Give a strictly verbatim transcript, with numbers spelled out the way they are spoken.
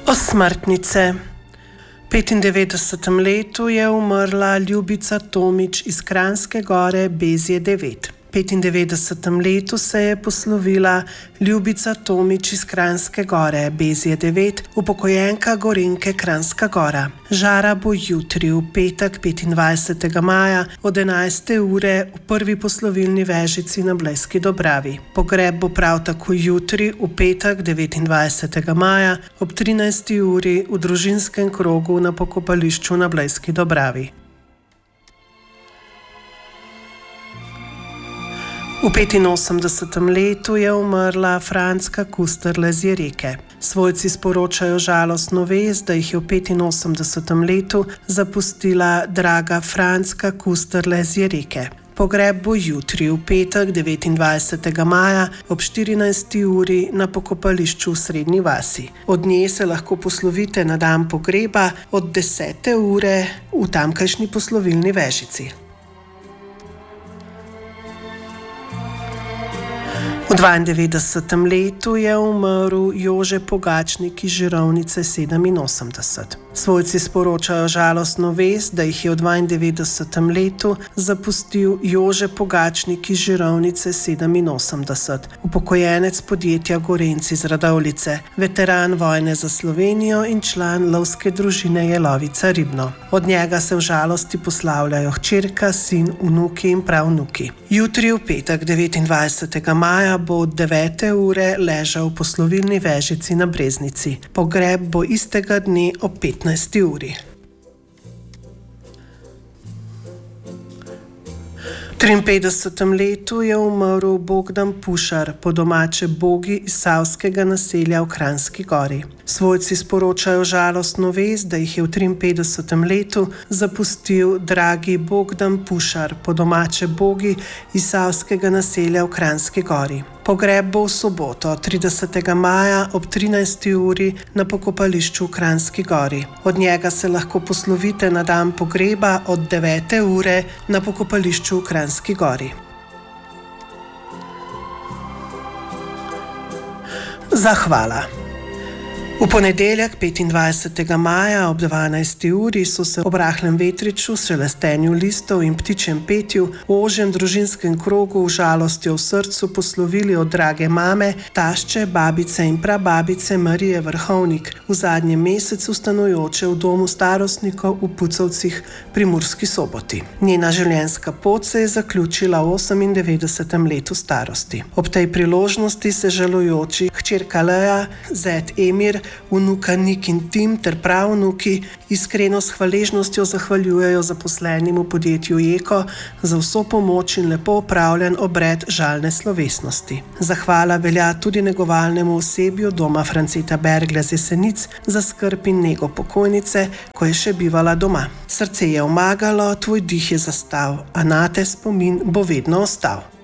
Osmrtnice. V petindevetdesetem letu je umrla Ljubica Tomič iz Kranjske Gore, Bezje devet. V petindevetdesetem letu se je poslovila Ljubica Tomič iz Kranjske Gore, Bezje devet, upokojenka Gorenjke Kranjska Gora. Žara bo jutri, v petek petindvajsetega maja od enajste ure v prvi poslovilni vežici na Blejski Dobravi. Pogreb bo prav tako jutri, v petek devetindvajsetega maja ob trinajsti uri v družinskem krogu na pokopališču na Blejski Dobravi. V petinosemdesetem letu je umrla Frančka Kusterle z Jereke. Svojci sporočajo žalostno vest, da jih je v petinosemdesetem letu zapustila draga Frančka Kusterle z Jereke. Pogreb bo jutri, v petek devetindvajsetega maja ob štirinajsti uri na pokopališču v Srednji vasi. Od nje se lahko poslovite na dan pogreba od desete ure v tamkajšnji poslovilni vežici. V dvaindevetdesetem letu je umrl Jože Pogačnik iz Žirovnice sedeminosemdeset. Svojci sporočajo žalostno vest, da jih je v dvaindevetdesetem letu zapustil Jože Pogačnik iz Žirovnice sedeminosemdeset, upokojenec podjetja Gorenjci iz Radovljice, veteran vojne za Slovenijo in član lovske družine Jelovica Ribno. Od njega se v žalosti poslavljajo hčerka, sin, vnuki in pravnuki. Jutri v petek devetindvajsetega maja bo od devete ure ležal v poslovilni vežici na Breznici. Pogreb bo istega dne ob petnajsti uri. V triinpetdesetem letu je umrl Bogdan Pušar, po domače Bogi iz Savskega naselja v Kranjski Gori. Svojci sporočajo žalostno vest, da jih je v triinpetdesetem letu zapustil dragi Bogdan Pušar, po domače Bogi iz Savskega naselja v Kranjski Gori. Pogreb bo v soboto, tridesetega maja ob trinajsti uri na pokopališču v Kranjski Gori. Od njega se lahko poslovite na dan pogreba od devete ure na pokopališču v Kranjski Gori. Zahvala. V ponedeljek petindvajsetega maja ob dvanajsti uri so se ob rahlem vetriču, šelestenju listov in ptičjem petju v ožjem družinskem krogu v žalostjo v srcu poslovili od drage mame, tašče, babice in prababice Marije Vrhovnik, v zadnjem mesecu stanujoče v domu starostnikov v Pucovcih pri Murski Soboti. Njena življenjska pot se je zaključila v osemindevetdesetem letu starosti. Ob tej priložnosti se žalujoči hčerka Leja, zet Emir, vnuka Nik in Tim ter pravnuki iskreno s hvaležnostjo zahvaljujejo zaposlenim v podjetju Eko za vso pomoč in lepo opravljen obred žalne slovesnosti. Zahvala velja tudi negovalnemu osebju doma Franceta Berglja z Jesenic za skrb in nego pokojnice, ko je še bivala doma. Srce je omagalo, tvoj dih je zastal, a nate spomin bo vedno ostal.